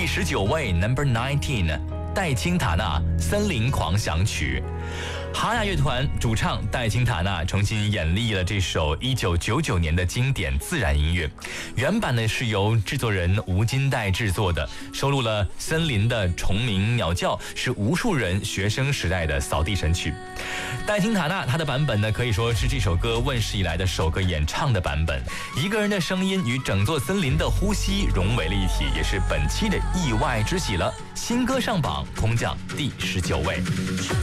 19位 Number 19， 戴青塔纳《森林狂想曲》。哈雅乐团主唱戴青塔纳重新演绎了这首1999年的经典自然音乐，原版呢是由制作人吴金代制作的，收录了森林的虫鸣鸟叫，是无数人学生时代的扫地神曲。戴青塔纳他的版本呢可以说是这首歌问世以来的首个演唱的版本，一个人的声音与整座森林的呼吸融为了一体，也是本期的意外之喜了。新歌上榜，空降第19位。